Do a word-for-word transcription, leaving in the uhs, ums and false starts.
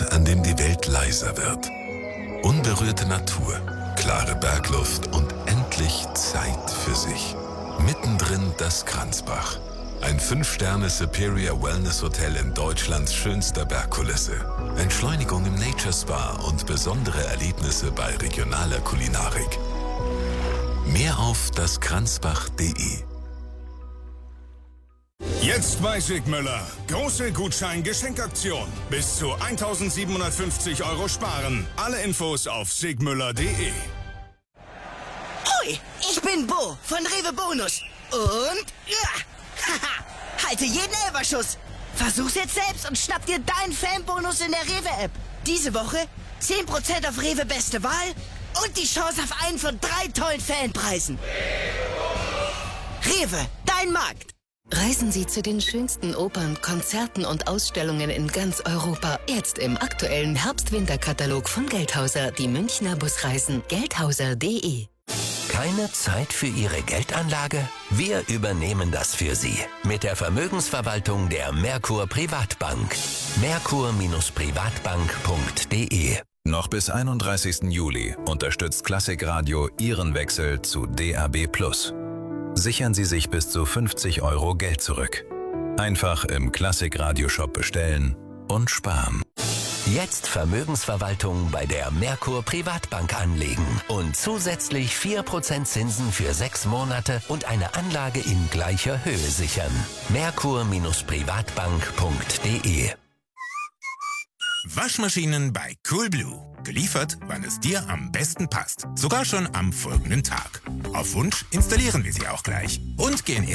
Ort, an dem die Welt leiser wird. Unberührte Natur, klare Bergluft und endlich Zeit für sich. Mittendrin das Kranzbach. Ein fünf Sterne Superior Wellness Hotel in Deutschlands schönster Bergkulisse. Entschleunigung im Nature Spa und besondere Erlebnisse bei regionaler Kulinarik. Mehr auf daskranzbach punkt de. Jetzt bei Sigmüller. Große Gutschein-Geschenkaktion. Bis zu eintausendsiebenhundertfünfzig Euro sparen. Alle Infos auf sigmüller punkt de. Hoi, ich bin Bo von Rewe Bonus. Und ja, haha, halte jeden Elberschuss. Versuch's jetzt selbst und schnapp dir deinen Fanbonus in der Rewe-App. Diese Woche zehn Prozent auf Rewe Beste Wahl und die Chance auf einen von drei tollen Fanpreisen. Rewe, dein Markt. Reisen Sie zu den schönsten Opern, Konzerten und Ausstellungen in ganz Europa. Jetzt im aktuellen Herbst-Winter-Katalog von Geldhauser, die Münchner Busreisen. geldhauser punkt de. Keine Zeit für Ihre Geldanlage? Wir übernehmen das für Sie. Mit der Vermögensverwaltung der Merkur Privatbank. merkur Privatbank punkt de. Noch bis einunddreißigsten Juli unterstützt Klassikradio Ihren Wechsel zu D A B plus. Sichern Sie sich bis zu fünfzig Euro Geld zurück. Einfach im Klassik-Radio-Shop bestellen und sparen. Jetzt Vermögensverwaltung bei der Merkur Privatbank anlegen und zusätzlich vier Prozent Zinsen für sechs Monate und eine Anlage in gleicher Höhe sichern. merkur Privatbank punkt de. Waschmaschinen bei Coolblue. Geliefert, wann es dir am besten passt. Sogar schon am folgenden Tag. Auf Wunsch installieren wir sie auch gleich und gehen